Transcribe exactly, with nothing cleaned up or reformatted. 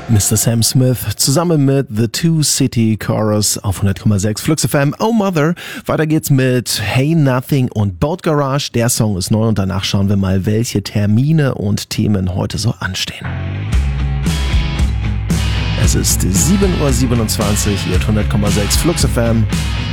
Mister Sam Smith zusammen mit The Two City Chorus auf hundert Komma sechs Flux F M. Oh Mother. Weiter geht's mit Hey Nothing und Boat Garage. Der Song ist neu und danach schauen wir mal, welche Termine und Themen heute so anstehen. Es ist sieben Uhr siebenundzwanzig, ihr hört hundert Komma sechs Flux F M.